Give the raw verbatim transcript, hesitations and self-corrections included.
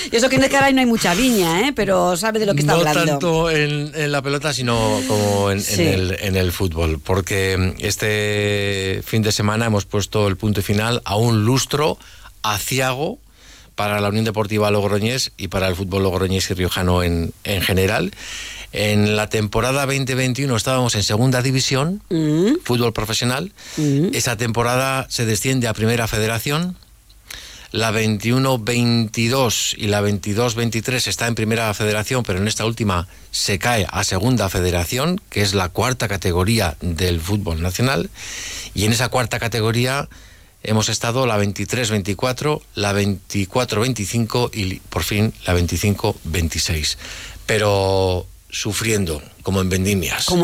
Y eso que en el caray no hay mucha viña, ¿eh? Pero sabe de lo que está no hablando. No tanto en, en la pelota, sino como en, sí. en, el, en el fútbol. Porque este fin de semana hemos puesto el punto final a un lustro aciago para la Unión Deportiva Logroñés y para el fútbol logroñés y riojano en, en general. En la temporada veinte veintiuno estábamos en segunda división, mm. fútbol profesional. Mm. Esa temporada se desciende a primera federación. La veintiuno veintidós y la veintidós veintitrés está en primera federación, pero en esta última se cae a segunda federación, que es la cuarta categoría del fútbol nacional. Y en esa cuarta categoría hemos estado la veintitrés veinticuatro, la veinticuatro veinticinco y por fin la veinticinco veintiséis. Pero sufriendo, como en vendimias.